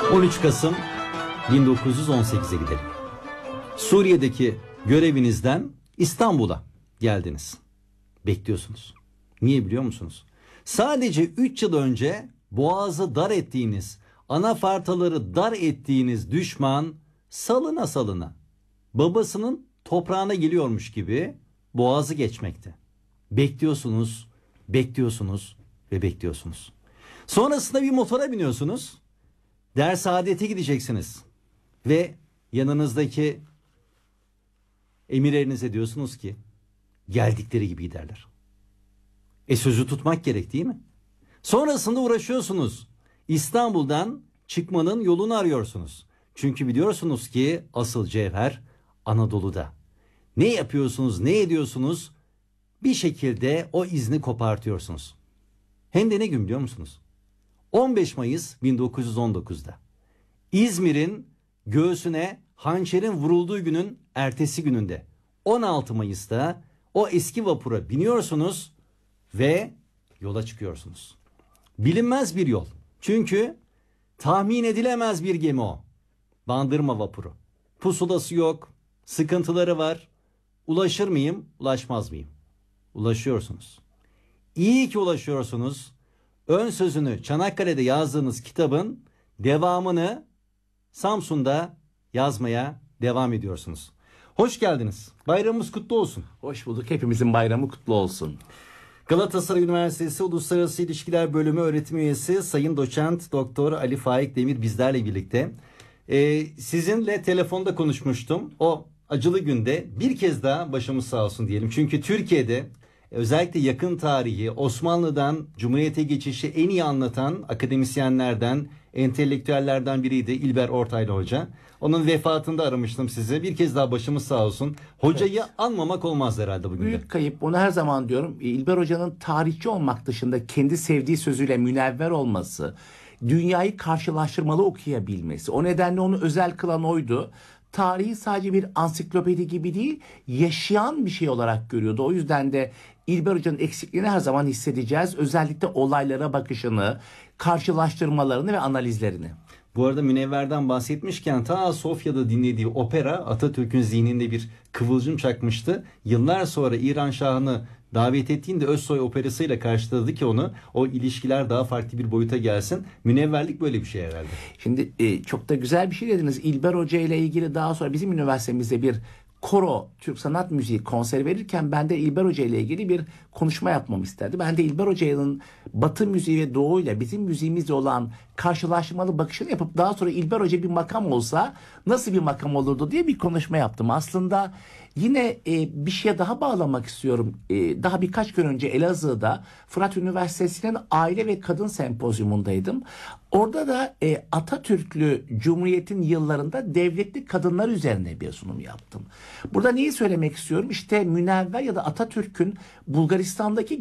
13 Kasım 1918'e gidelim. Suriye'deki görevinizden İstanbul'a geldiniz. Bekliyorsunuz. Niye biliyor musunuz? Sadece 3 yıl önce boğazı dar ettiğiniz, anafartaları dar ettiğiniz düşman salına salına babasının toprağına geliyormuş gibi boğazı geçmekte. Bekliyorsunuz, bekliyorsunuz ve bekliyorsunuz. Sonrasında bir motora biniyorsunuz. Dersaadet'e gideceksiniz. Ve yanınızdaki emirlerinize diyorsunuz ki geldikleri gibi giderler. Sözü tutmak gerek değil mi? Sonrasında uğraşıyorsunuz. İstanbul'dan çıkmanın yolunu arıyorsunuz. Çünkü biliyorsunuz ki asıl cevher Anadolu'da. Ne yapıyorsunuz, ne ediyorsunuz? Bir şekilde o izni kopartıyorsunuz. Hem de ne gün biliyor musunuz? 15 Mayıs 1919'da. İzmir'in göğsüne hançerin vurulduğu günün ertesi gününde. 16 Mayıs'ta o eski vapura biniyorsunuz ve yola çıkıyorsunuz. Bilinmez bir yol. Çünkü tahmin edilemez bir gemi o. Bandırma vapuru. Pusulası yok, sıkıntıları var. Ulaşır mıyım, ulaşmaz mıyım? Ulaşıyorsunuz. İyi ki ulaşıyorsunuz. Ön sözünü Çanakkale'de yazdığınız kitabın devamını Samsun'da yazmaya devam ediyorsunuz. Hoş geldiniz. Bayramımız kutlu olsun. Hoş bulduk. Hepimizin bayramı kutlu olsun. Galatasaray Üniversitesi Uluslararası İlişkiler Bölümü öğretim üyesi Sayın Doçent Doktor Ali Faik Demir bizlerle birlikte. Sizinle telefonda konuşmuştum. O acılı günde bir kez daha başımız sağ olsun diyelim. Çünkü Türkiye'de özellikle yakın tarihi Osmanlı'dan Cumhuriyet'e geçişi en iyi anlatan akademisyenlerden, entelektüellerden biriydi İlber Ortaylı Hoca. Onun vefatında aramıştım sizi. Bir kez daha başımız sağ olsun. Hocayı evet, anmamak olmaz herhalde bugün de. Büyük kayıp. Onu her zaman diyorum. İlber Hoca'nın tarihçi olmak dışında kendi sevdiği sözüyle münevver olması, dünyayı karşılaştırmalı okuyabilmesi. O nedenle onu özel kılan oydu. Tarihi sadece bir ansiklopedi gibi değil, yaşayan bir şey olarak görüyordu. O yüzden de İlber Hoca'nın eksikliğini her zaman hissedeceğiz. Özellikle olaylara bakışını, karşılaştırmalarını ve analizlerini. Bu arada Münevver'den bahsetmişken ta Sofya'da dinlediği opera Atatürk'ün zihninde bir kıvılcım çakmıştı. Yıllar sonra İran Şahı'nı davet ettiğinde Özsoy operasıyla karşıladı ki onu, o ilişkiler daha farklı bir boyuta gelsin. Münevverlik böyle bir şey herhalde. Şimdi çok da güzel bir şey dediniz. İlber Hoca ile ilgili daha sonra bizim üniversitemizde bir koro, Türk sanat müziği konseri verirken ben de İlber Hoca ile ilgili bir konuşma yapmamı isterdi. Ben de İlber Hoca'nın Batı müziği ve Doğu ile bizim müziğimizle olan karşılaştırmalı bakışını yapıp daha sonra İlber Hoca bir makam olsa nasıl bir makam olurdu diye bir konuşma yaptım. Aslında yine bir şeye daha bağlamak istiyorum. Daha birkaç gün önce Elazığ'da Fırat Üniversitesi'nin Aile ve Kadın Sempozyumundaydım. Orada da Atatürklü Cumhuriyet'in yıllarında devletli kadınlar üzerine bir sunum yaptım. Burada neyi söylemek istiyorum? İşte Münevver ya da Atatürk'ün Bulgaristan'daki